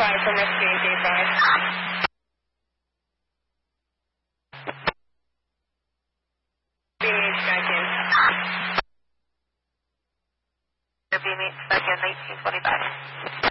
5 from rescue J5. Beaming back in. Beaming back in 1925.